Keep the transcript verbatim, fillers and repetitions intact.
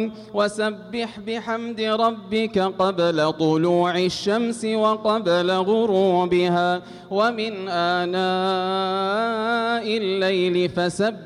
يعملون وسبح بحمد ربك قبل طلوع الشمس وقبل غروبها ومن آناء الليل فسبح